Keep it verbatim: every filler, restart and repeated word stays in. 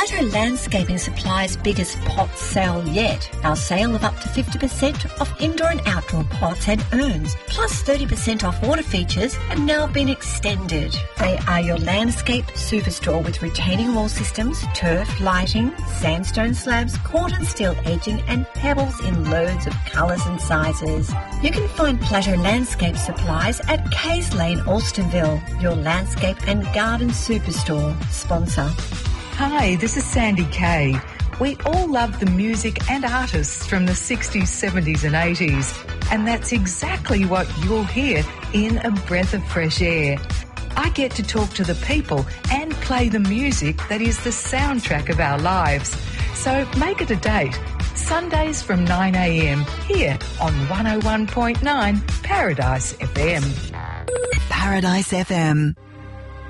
Plateau Landscaping Supply's biggest pot sale yet. Our sale of up to fifty percent off indoor and outdoor pots and urns, plus thirty percent off water features, and now been extended. They are your landscape superstore with retaining wall systems, turf, lighting, sandstone slabs, cordon steel edging, and pebbles in loads of colours and sizes. You can find Plateau Landscape Supplies at Kays Lane, Alstonville, your landscape and garden superstore. Sponsor. Hi, this is Sandy Kay. We all love the music and artists from the sixties, seventies and eighties, and that's exactly what you'll hear in A Breath of Fresh Air. I get to talk to the people and play the music that is the soundtrack of our lives. So make it a date. Sundays from nine a m here on one oh one point nine Paradise F M. Paradise F M.